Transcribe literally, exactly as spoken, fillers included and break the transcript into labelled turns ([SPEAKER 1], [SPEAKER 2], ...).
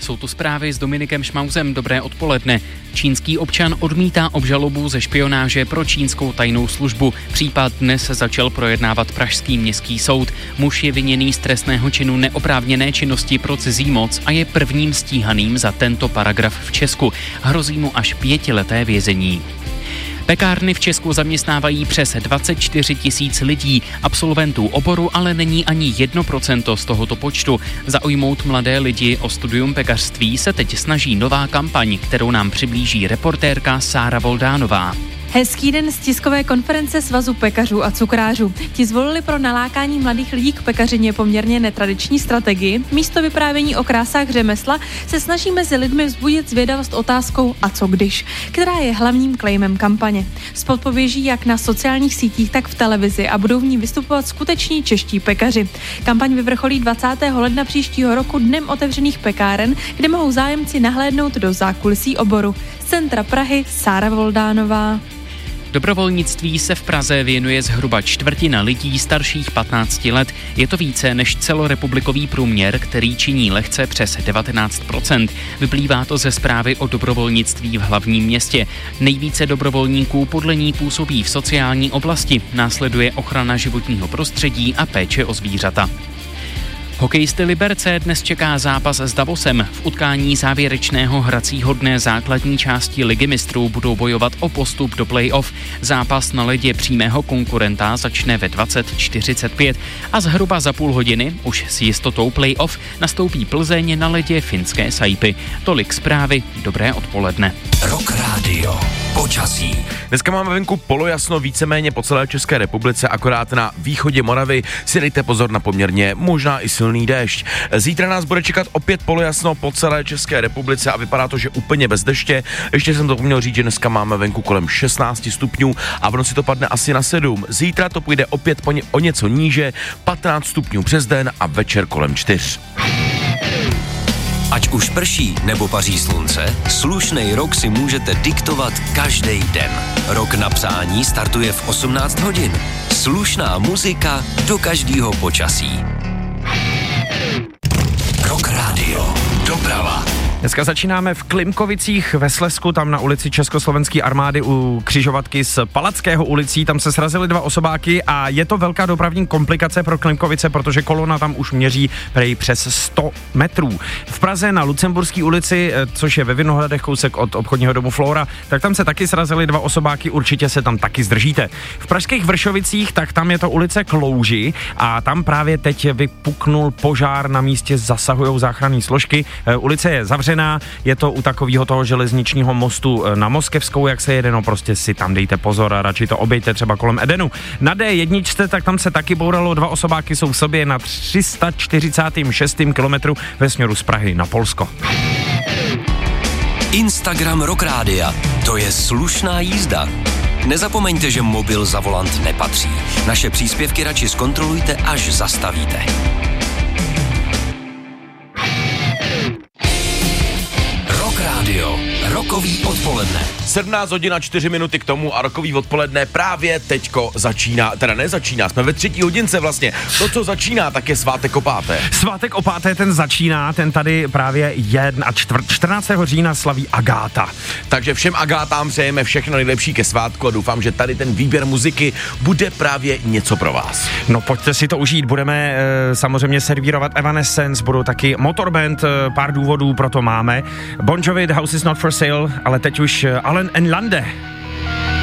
[SPEAKER 1] Jsou tu zprávy s Dominikem Šmauzem. Dobré odpoledne. Čínský občan odmítá obžalobu ze špionáže pro čínskou tajnou službu. Případ dnes začal projednávat pražský městský soud. Muž je viněný z trestného činu neoprávněné činnosti pro cizí moc a je prvním stíhaným za tento paragraf v Česku. Hrozí mu až pětileté vězení. Pekárny v Česku zaměstnávají přes dvacet čtyři tisíc lidí. Absolventů oboru ale není ani jedno procento z tohoto počtu. Zaujmout mladé lidi o studium pekařství se teď snaží nová kampaň, kterou nám přiblíží reportérka Sára Voldánová.
[SPEAKER 2] Hezký den z tiskové konference Svazu pekařů a cukrářů. Ti zvolili pro nalákání mladých lidí k pekařině poměrně netradiční strategii. Místo vyprávění o krásách řemesla se snaží mezi lidmi vzbudit zvědavost otázkou a co když, která je hlavním claimem kampaně. Spot poběží jak na sociálních sítích, tak v televizi a budou v ní vystupovat skuteční čeští pekaři. Kampaň vyvrcholí dvacátého ledna příštího roku dnem otevřených pekáren, kde mohou zájemci nahlédnout do zákulisí oboru. Z centra Prahy Sára Voldánová.
[SPEAKER 1] Dobrovolnictví se v Praze věnuje zhruba čtvrtina lidí starších patnácti let. Je to více než celorepublikový průměr, který činí lehce přes devatenáct procent. Vyplývá to ze zprávy o dobrovolnictví v hlavním městě. Nejvíce dobrovolníků podle ní působí v sociální oblasti. Následuje ochrana životního prostředí a péče o zvířata. Hokejisty Liberce dnes čeká zápas s Davosem. V utkání závěrečného hracího dne základní části Ligy mistrů budou bojovat o postup do play-off. Zápas na ledě přímého konkurenta začne ve dvacet čtyřicet pět a zhruba za půl hodiny, už s jistotou play-off, nastoupí Plzeň na ledě finské Saipy. Tolik zprávy, dobré odpoledne.
[SPEAKER 3] Rock Radio. Počasí.
[SPEAKER 4] Dneska máme venku polojasno víceméně po celé České republice, akorát na východě Moravy si dejte pozor na poměrně možná i silný déšť. Zítra nás bude čekat opět polojasno po celé České republice a vypadá to, že úplně bez deště. Ještě jsem to měl říct, že dneska máme venku kolem šestnáct stupňů a v noci to padne asi na sedm. Zítra to půjde opět po ně, o něco níže, patnáct stupňů přes den a večer kolem čtyř.
[SPEAKER 3] Ať už prší nebo paří slunce, slušnej rok si můžete diktovat každý den. Rok na přání startuje v osmnáct hodin. Slušná muzika do každého počasí. Rock Radio. Doprava.
[SPEAKER 5] Dneska začínáme v Klimkovicích ve Slezsku, tam na ulici Československé armády u křižovatky z Palackého ulicí, tam se srazily dva osobáky a je to velká dopravní komplikace pro Klimkovice, protože kolona tam už měří prej přes sto metrů. V Praze na Lucemburské ulici, což je ve Vinohradech kousek od obchodního domu Flora, tak tam se taky srazily dva osobáky, určitě se tam taky zdržíte. V pražských Vršovicích, tak tam je to ulice Klouži a tam právě teď vypuknul požár, na místě zasahujou záchranné složky. Ulice je zavřená. Je to u takového toho železničního mostu na Moskevskou, jak se jede, no prostě si tam dejte pozor a radši to obejte třeba kolem Edenu. Na dé jedna, tak tam se taky bouralo, dva osobáky jsou v sobě na tři sta čtyřicátém šestém kilometru ve směru z Prahy na Polsko.
[SPEAKER 3] Instagram Rock Rádia. To je slušná jízda. Nezapomeňte, že mobil za volant nepatří. Naše příspěvky radši zkontrolujte, až zastavíte. Radio. Rokový odpoledne.
[SPEAKER 4] sedmnáct hodin a čtyři minuty k tomu a rokový odpoledne právě teďko začíná, teda nezačíná, jsme ve třetí hodince vlastně. To, co začíná, tak je svátek o páté.
[SPEAKER 5] Svátek o páté, ten začíná, ten tady právě je a čtrnáctého října slaví Agáta.
[SPEAKER 4] Takže všem Agátám přejeme všechno nejlepší ke svátku a doufám, že tady ten výběr muziky bude právě něco pro vás.
[SPEAKER 5] No pojďte si to užít, budeme e, samozřejmě servírovat Evanescence, budou taky Motorband, e, pár důvodů pro to máme. Bon Jovi, The House is not for sale, ale teď už Allen and Lande.